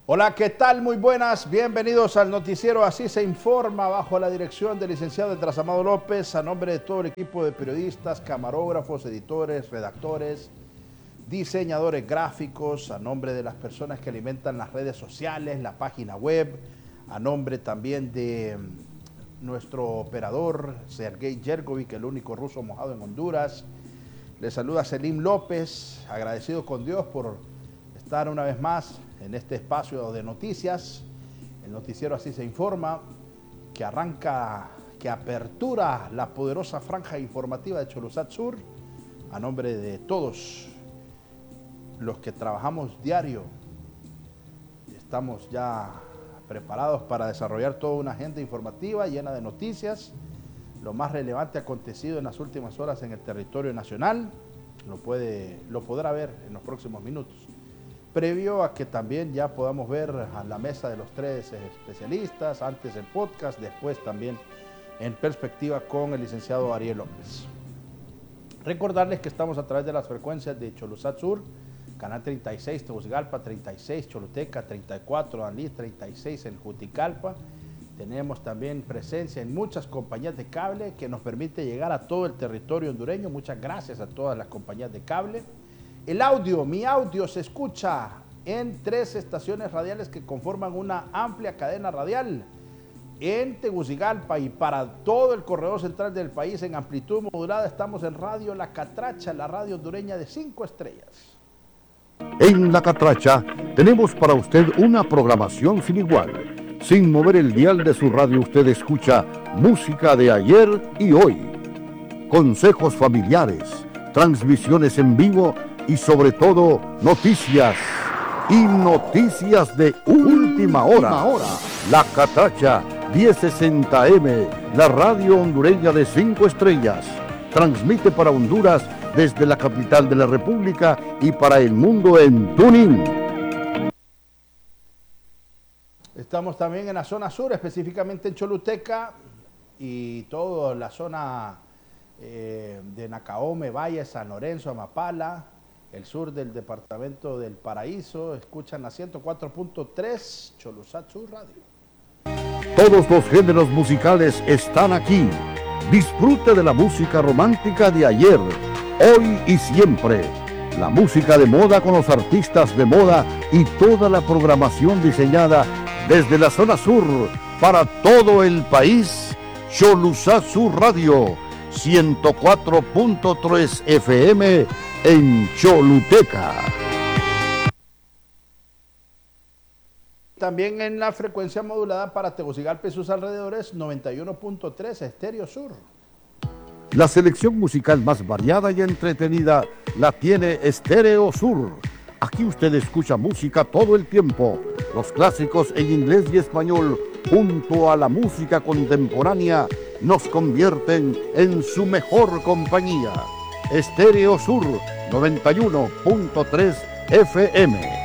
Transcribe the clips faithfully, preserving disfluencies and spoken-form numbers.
Hola, ¿qué tal? Muy buenas, bienvenidos al noticiero Así se informa, bajo la dirección del licenciado Esdras Amado López, a nombre de todo el equipo de periodistas, camarógrafos, editores, redactores, diseñadores gráficos, a nombre de las personas que alimentan las redes sociales, la página web, a nombre también de nuestro operador, Sergei Yergovic, el único ruso mojado en Honduras. Les saluda Selim López, agradecido con Dios por estar una vez más en este espacio de noticias, el noticiero Así se informa, que arranca, que apertura la poderosa franja informativa de Choluzat Sur, a nombre de todos los que trabajamos diario. Estamos ya preparados para desarrollar toda una agenda informativa llena de noticias, lo más relevante acontecido en las últimas horas en el territorio nacional, lo, puede, lo podrá ver en los próximos minutos. Previo a que también ya podamos ver a la mesa de los tres especialistas, antes el podcast, después también en perspectiva con el licenciado Ariel López. Recordarles que estamos a través de las frecuencias de Choluzat Sur, Canal treinta y seis, Tegucigalpa treinta y seis, Choluteca treinta y cuatro, Anlí treinta y seis en Juticalpa. Tenemos también presencia en muchas compañías de cable que nos permite llegar a todo el territorio hondureño. Muchas gracias a todas las compañías de cable. El audio, mi audio se escucha en tres estaciones radiales que conforman una amplia cadena radial en Tegucigalpa y para todo el corredor central del país en amplitud modulada. Estamos en Radio La Catracha, la radio hondureña de cinco estrellas. En La Catracha tenemos para usted una programación sin igual. Sin mover el dial de su radio usted escucha música de ayer y hoy, consejos familiares, transmisiones en vivo y sobre todo noticias y noticias de última hora. La Catracha diez sesenta eme, la radio hondureña de cinco estrellas, transmite para Honduras desde la capital de la República y para el mundo en TuneIn. Estamos también en la zona sur, específicamente en Choluteca y toda la zona eh, de Nacaome, Valle, San Lorenzo, Amapala, el sur del departamento del Paraíso. Escuchan la ciento cuatro punto tres Choluzat Sur Radio. Todos los géneros musicales están aquí. Disfrute de la música romántica de ayer, hoy y siempre. La música de moda con los artistas de moda y toda la programación diseñada desde la zona sur para todo el país. Choluzat Sur Radio, ciento cuatro punto tres efe eme en Choluteca. También en la frecuencia modulada para Tegucigalpa y sus alrededores, noventa y uno punto tres Estéreo Sur. La selección musical más variada y entretenida la tiene Estéreo Sur. Aquí usted escucha música todo el tiempo. Los clásicos en inglés y español, junto a la música contemporánea, nos convierten en su mejor compañía. Estéreo Sur, noventa y uno punto tres efe eme.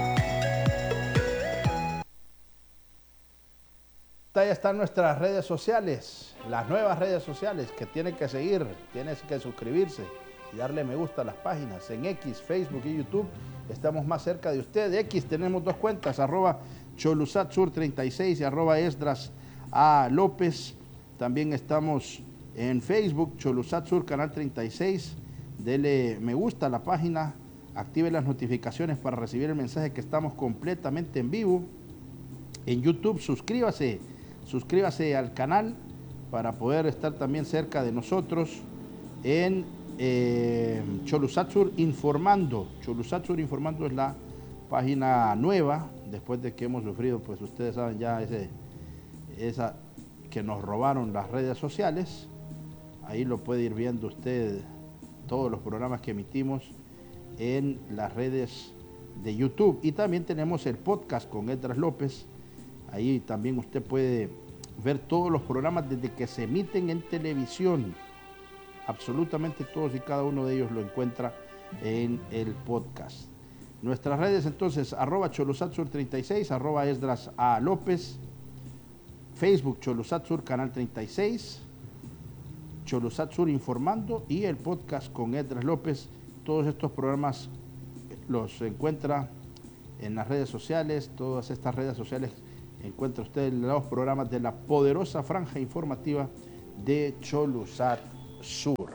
Ya están nuestras redes sociales, las nuevas redes sociales que tienen que seguir, tienen que suscribirse y darle me gusta a las páginas. En X, Facebook y YouTube estamos más cerca de usted. De X tenemos dos cuentas, arroba Choluzat Sur treinta y seis y arroba Esdras A. López. También estamos en Facebook, Choluzat Sur Canal treinta y seis. Dele me gusta a la página, active las notificaciones para recibir el mensaje que estamos completamente en vivo. En YouTube, suscríbase, suscríbase al canal para poder estar también cerca de nosotros en eh, Choluzat Sur Informando. Choluzat Sur Informando es la página nueva, después de que hemos sufrido, pues ustedes saben ya, ese, esa que nos robaron las redes sociales. Ahí lo puede ir viendo usted, todos los programas que emitimos en las redes de YouTube. Y también tenemos el podcast con Esdras López. Ahí también usted puede ver todos los programas desde que se emiten en televisión. Absolutamente todos y cada uno de ellos lo encuentra en el podcast. Nuestras redes entonces, arroba Choluzat Sur treinta y seis, arroba Esdras A. López, Facebook Choluzat Sur Canal treinta y seis, Choluzat Sur Informando y el podcast con Esdras López. Todos estos programas los encuentra en las redes sociales. Todas estas redes sociales encuentra usted los programas de la poderosa franja informativa de Cholusat Sur.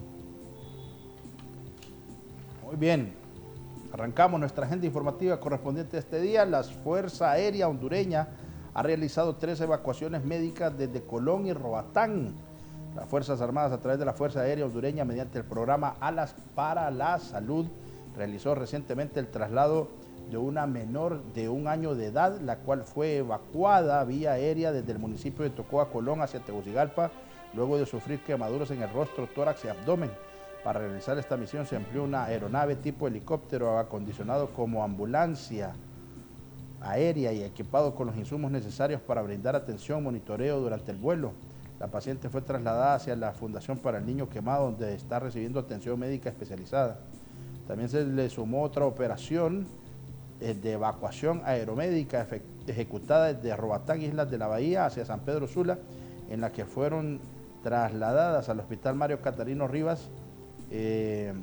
Muy bien, arrancamos nuestra agenda informativa correspondiente a este día. La Fuerza Aérea Hondureña ha realizado tres evacuaciones médicas desde Colón y Roatán. Las Fuerzas Armadas, a través de la Fuerza Aérea Hondureña, mediante el programa Alas para la Salud, realizó recientemente el traslado de una menor de un año de edad, la cual fue evacuada vía aérea desde el municipio de Tocoa, Colón, hacia Tegucigalpa, luego de sufrir quemaduras en el rostro, tórax y abdomen. Para realizar esta misión se empleó una aeronave tipo helicóptero acondicionado como ambulancia aérea y equipado con los insumos necesarios para brindar atención y monitoreo durante el vuelo. La paciente fue trasladada hacia la Fundación para el Niño Quemado, donde está recibiendo atención médica especializada. También se le sumó otra operación de evacuación aeromédica ejecutada desde Roatán, Islas de la Bahía, hacia San Pedro Sula, en la que fueron trasladadas al Hospital Mario Catarino Rivas eh,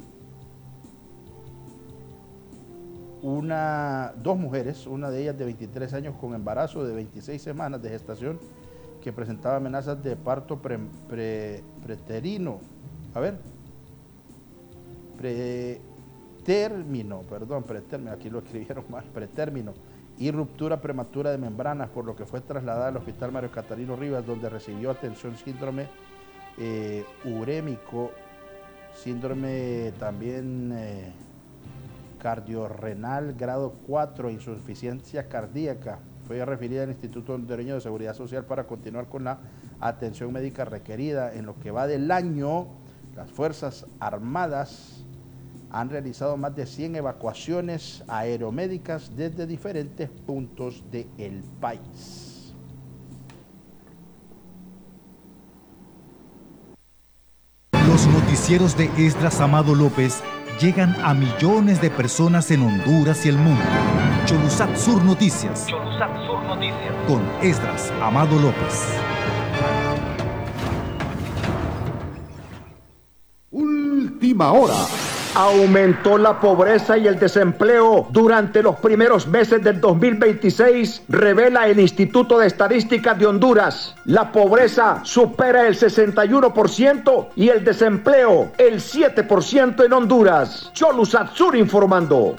una, dos mujeres, una de ellas de veintitrés años con embarazo de veintiséis semanas de gestación, que presentaba amenazas de parto pre, pre, preterino, a ver, pretérmino, perdón, pretérmino, aquí lo escribieron mal, pretérmino, y ruptura prematura de membranas, por lo que fue trasladada al Hospital Mario Catarino Rivas, donde recibió atención síndrome eh, urémico, síndrome también eh, cardiorrenal grado cuatro, insuficiencia cardíaca. Fue referida al Instituto Hondureño de Seguridad Social para continuar con la atención médica requerida. En lo que va del año, las Fuerzas Armadas han realizado más de cien evacuaciones aeromédicas desde diferentes puntos del país. Los noticieros de Esdras Amado López llegan a millones de personas en Honduras y el mundo. Cholusat Sur Noticias. Cholusat Sur Noticias. Con Esdras Amado López. Última hora. Aumentó la pobreza y el desempleo durante los primeros meses del dos mil veintiséis, revela el Instituto de Estadísticas de Honduras. La pobreza supera el sesenta y uno por ciento y el desempleo el siete por ciento en Honduras. Cholusat Sur informando.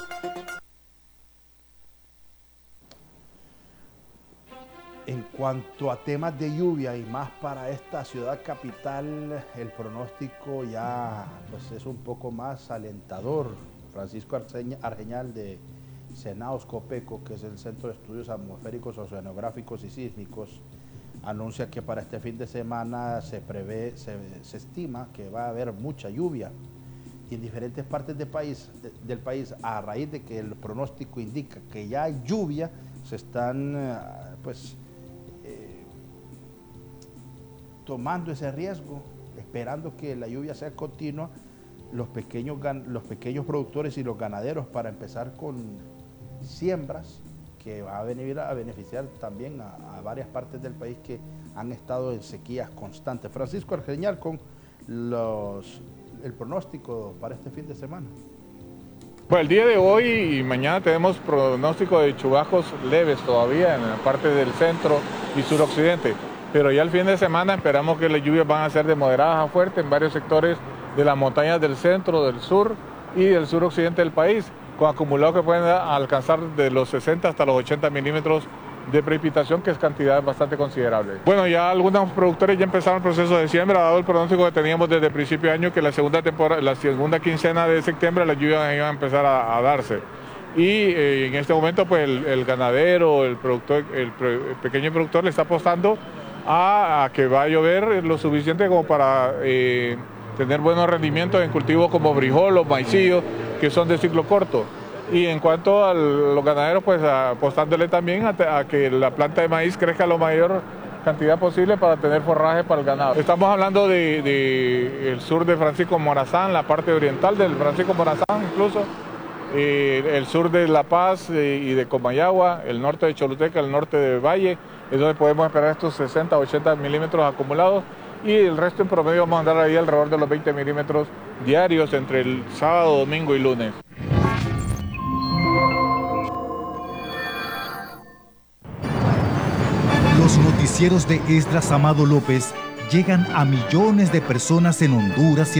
En cuanto a temas de lluvia y más para esta ciudad capital, el pronóstico ya pues, es un poco más alentador. Francisco Argeñal de Senaos Copeco, que es el Centro de Estudios Atmosféricos, Oceanográficos y Sísmicos, anuncia que para este fin de semana se prevé, se, se estima que va a haber mucha lluvia. Y en diferentes partes del país, de, del país, a raíz de que el pronóstico indica que ya hay lluvia, se están pues tomando ese riesgo, esperando que la lluvia sea continua, los pequeños, los pequeños productores y los ganaderos, para empezar con siembras que va a venir a beneficiar también a, a varias partes del país que han estado en sequías constantes. Francisco Argeñal con los, el pronóstico para este fin de semana. Pues el día de hoy y mañana tenemos pronóstico de chubascos leves todavía en la parte del centro y suroccidente. Pero ya el fin de semana esperamos que las lluvias van a ser de moderadas a fuertes en varios sectores de las montañas del centro, del sur y del suroccidente del país, con acumulados que pueden alcanzar de los sesenta hasta los ochenta milímetros de precipitación, que es cantidad bastante considerable. Bueno, ya algunos productores ya empezaron el proceso de siembra, dado el pronóstico que teníamos desde el principio de año, que la segunda temporada, la segunda quincena de septiembre las lluvias iban a empezar a, a darse. Y eh, en este momento pues el, el ganadero, el, productor, el, el pequeño productor le está apostando A, a que va a llover lo suficiente como para eh, tener buenos rendimientos en cultivos como frijol o maicillo, que son de ciclo corto. Y en cuanto a los ganaderos, pues apostándole también a, a que la planta de maíz crezca la mayor cantidad posible para tener forraje para el ganado. Estamos hablando de, de el sur de Francisco Morazán, la parte oriental del Francisco Morazán incluso, eh, el sur de La Paz eh, y de Comayagua, el norte de Choluteca, el norte de Valle, es donde podemos esperar estos sesenta a ochenta milímetros acumulados, y el resto en promedio vamos a andar ahí alrededor de los veinte milímetros diarios entre el sábado, domingo y lunes. noticieros de Esdras Amado López llegan a millones de personas en Honduras y